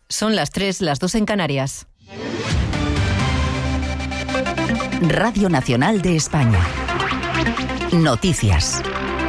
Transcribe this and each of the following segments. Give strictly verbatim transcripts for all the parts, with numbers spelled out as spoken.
Son las tres, las dos en Canarias. Radio Nacional de España. Noticias.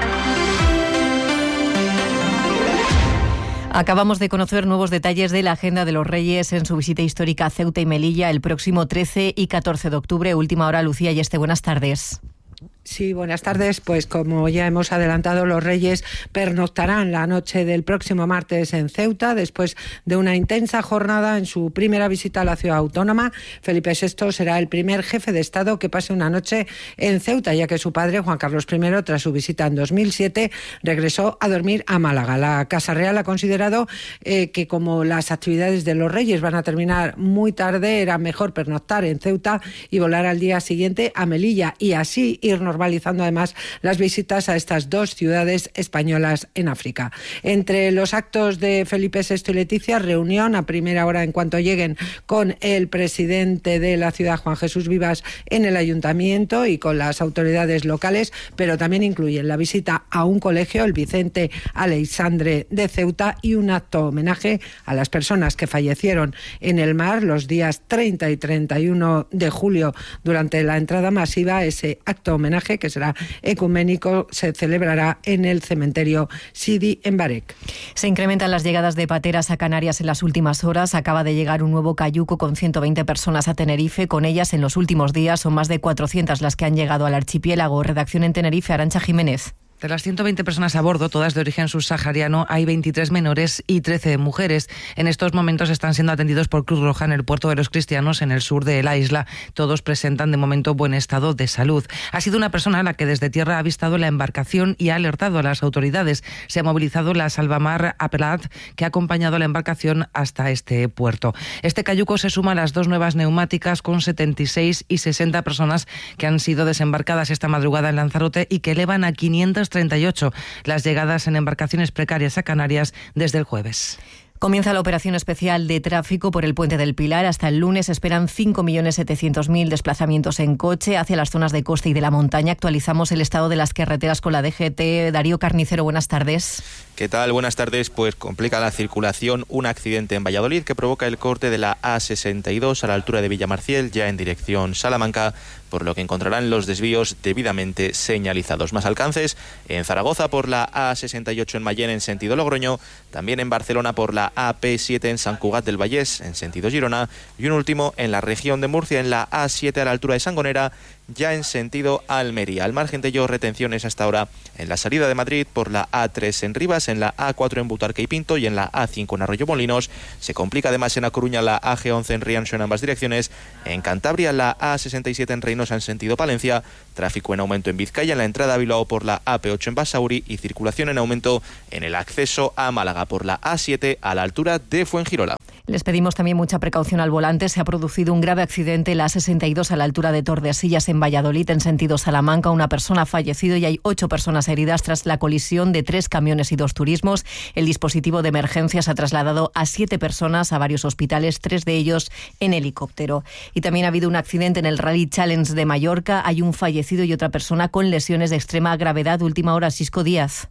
Acabamos de conocer nuevos detalles de la agenda de los Reyes en su visita histórica a Ceuta y Melilla el próximo trece y catorce de octubre. Última hora, Lucía Yeste, buenas tardes. Sí, buenas tardes. Pues como ya hemos adelantado, los Reyes pernoctarán la noche del próximo martes en Ceuta, después de una intensa jornada en su primera visita a la ciudad autónoma. Felipe sexto será el primer jefe de Estado que pase una noche en Ceuta, ya que su padre, Juan Carlos primero, tras su visita en dos mil siete, regresó a dormir a Málaga. La Casa Real ha considerado eh, que como las actividades de los Reyes van a terminar muy tarde, era mejor pernoctar en Ceuta y volar al día siguiente a Melilla, y así ir normalizando además las visitas a estas dos ciudades españolas en África. Entre los actos de Felipe sexto y Leticia, reunión a primera hora en cuanto lleguen con el presidente de la ciudad, Juan Jesús Vivas, en el ayuntamiento y con las autoridades locales, pero también incluyen la visita a un colegio, el Vicente Aleixandre de Ceuta, y un acto homenaje a las personas que fallecieron en el mar los días treinta y treinta y uno de julio durante la entrada masiva. Ese acto homenaje, que será ecuménico, se celebrará en el cementerio Sidi en Barek. Se incrementan las llegadas de pateras a Canarias en las últimas horas. Acaba de llegar un nuevo cayuco con ciento veinte personas a Tenerife. Con ellas, en los últimos días, son más de cuatrocientas las que han llegado al archipiélago. Redacción en Tenerife, Arantxa Jiménez. De las ciento veinte personas a bordo, todas de origen subsahariano, hay veintitrés menores y trece mujeres. En estos momentos están siendo atendidos por Cruz Roja en el puerto de los Cristianos, en el sur de la isla. Todos presentan de momento buen estado de salud. Ha sido una persona la que desde tierra ha avistado la embarcación y ha alertado a las autoridades. Se ha movilizado la Salvamar Apelat, que ha acompañado a la embarcación hasta este puerto. Este cayuco se suma a las dos nuevas neumáticas con setenta y seis y sesenta personas que han sido desembarcadas esta madrugada en Lanzarote y que elevan a quinientas treinta y ocho las llegadas en embarcaciones precarias a Canarias desde el jueves. Comienza la operación especial de tráfico por el Puente del Pilar. Hasta el lunes esperan cinco millones setecientos mil desplazamientos en coche hacia las zonas de costa y de la montaña. Actualizamos el estado de las carreteras con la D G T. Darío Carnicero, buenas tardes. ¿Qué tal? Buenas tardes. Pues complica la circulación un accidente en Valladolid que provoca el corte de la A sesenta y dos a la altura de Villamarciel, ya en dirección Salamanca, por lo que encontrarán los desvíos debidamente señalizados. Más alcances en Zaragoza por la A sesenta y ocho en Mayén en sentido Logroño, también en Barcelona por la A P siete en Sant Cugat del Vallès en sentido Girona, y un último en la región de Murcia en la A siete a la altura de Sangonera, ya en sentido Almería. Al margen de ello, retenciones hasta ahora en la salida de Madrid por la A tres en Rivas, en la A cuatro en Butarque y Pinto y en la A cinco en Arroyomolinos. Se complica además en A Coruña la A G once en Rianxo en ambas direcciones. En Cantabria la A sesenta y siete en Reynosa en sentido Palencia. Tráfico en aumento en Vizcaya en la entrada a Bilbao por la A P ocho en Basauri y circulación en aumento en el acceso a Málaga por la A siete a la altura de Fuengirola. Les pedimos también mucha precaución al volante. Se ha producido un grave accidente en la A sesenta y dos a la altura de Tordesillas en Valladolid en sentido Salamanca. Una persona ha fallecido y hay ocho personas heridas tras la colisión de tres camiones y dos turismos. El dispositivo de emergencias ha trasladado a siete personas a varios hospitales, tres de ellos en helicóptero. Y también ha habido un accidente en el Rally Challenge de Mallorca. Hay un fallecido y otra persona con lesiones de extrema gravedad. Última hora, Sisco Díaz.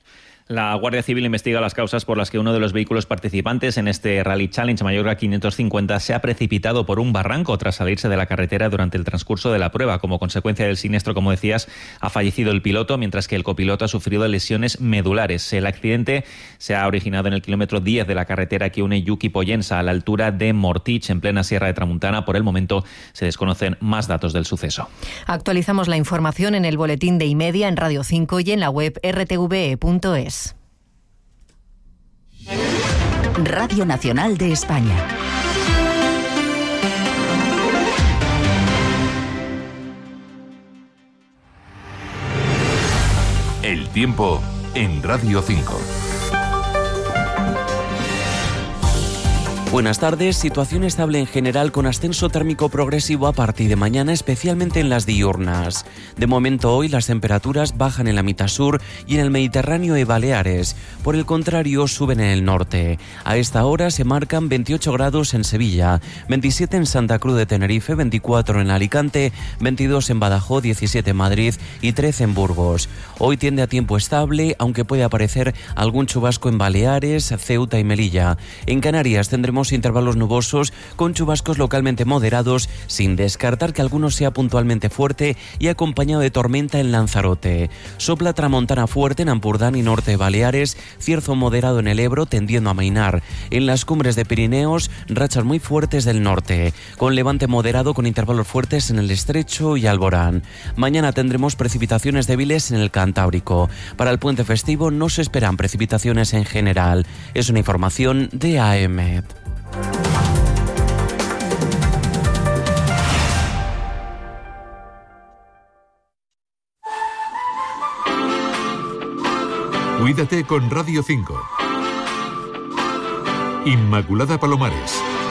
La Guardia Civil investiga las causas por las que uno de los vehículos participantes en este Rally Challenge Mallorca quinientos cincuenta se ha precipitado por un barranco tras salirse de la carretera durante el transcurso de la prueba. Como consecuencia del siniestro, como decías, ha fallecido el piloto, mientras que el copiloto ha sufrido lesiones medulares. El accidente se ha originado en el kilómetro diez de la carretera que une Yuki Pollensa a la altura de Mortich, en plena Sierra de Tramuntana. Por el momento se desconocen más datos del suceso. Actualizamos la información en el boletín de Imedia, en Radio cinco y en la web r t v e punto es. Radio Nacional de España. El tiempo en Radio cinco. Buenas tardes. Situación estable en general con ascenso térmico progresivo a partir de mañana, especialmente en las diurnas. De momento hoy las temperaturas bajan en la mitad sur y en el Mediterráneo y Baleares. Por el contrario, suben en el norte. A esta hora se marcan veintiocho grados en Sevilla, veintisiete en Santa Cruz de Tenerife, veinticuatro en Alicante, veintidós en Badajoz, diecisiete en Madrid y trece en Burgos. Hoy tiende a tiempo estable, aunque puede aparecer algún chubasco en Baleares, Ceuta y Melilla. En Canarias tendremos tendremos intervalos nubosos con chubascos localmente moderados, sin descartar que alguno sea puntualmente fuerte y acompañado de tormenta en Lanzarote. Sopla tramontana fuerte en Ampurdán y norte de Baleares, cierzo moderado en el Ebro tendiendo a amainar. En las cumbres de Pirineos, rachas muy fuertes del norte, con levante moderado con intervalos fuertes en el Estrecho y Alborán. Mañana tendremos precipitaciones débiles en el Cantábrico. Para el puente festivo no se esperan precipitaciones en general. Es una información de A E M E T. Cuídate con Radio cinco. Inmaculada Palomares.